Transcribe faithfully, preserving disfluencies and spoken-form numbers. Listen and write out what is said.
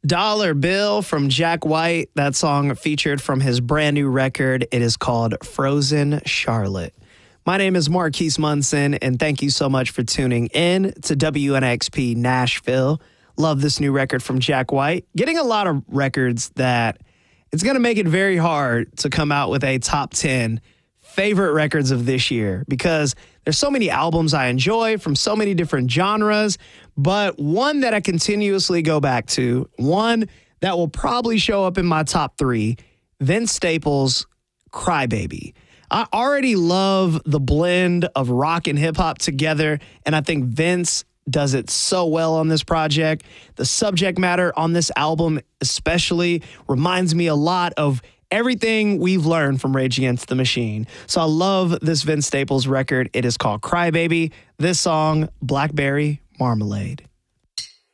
Dollar Bill from Jack White. That song featured from his brand new record. It is called Frozen Charlotte. My name is Marquise Munson, and thank you so much for tuning in to W N X P Nashville. Love this new record from Jack White. Getting a lot of records that it's going to make it very hard to come out with a top ten favorite records of this year because there's so many albums I enjoy from so many different genres, but one that I continuously go back to, one that will probably show up in my top three, Vince Staples' Crybaby. I already love the blend of rock and hip hop together, and I think Vince does it so well on this project. The subject matter on this album especially reminds me a lot of everything we've learned from Rage Against the Machine. So I love this Vince Staples record. It is called Crybaby. This song, Blackberry Marmalade.